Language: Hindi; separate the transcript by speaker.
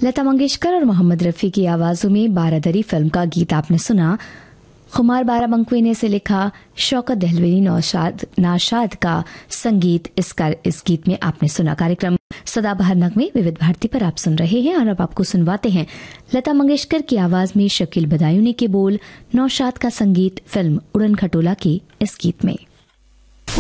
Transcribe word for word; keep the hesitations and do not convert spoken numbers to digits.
Speaker 1: लता मंगेशकर और मोहम्मद रफ़ी की आवाज़ों में बारादरी फिल्म का गीत आपने सुना। खुमार बाराबंकी ने से लिखा, शौकत दहलवी नौशाद नाशाद का संगीत इस कार, इस गीत में आपने सुना। कार्यक्रम सदाबहार नगमे विविध भारती पर आप सुन रहे हैं और अब आपको सुनवाते हैं लता मंगेशकर की आवाज में शकील बदायूनी के बोल, नौशाद का संगीत, फिल्म उड़न खटोला के इस गीत में।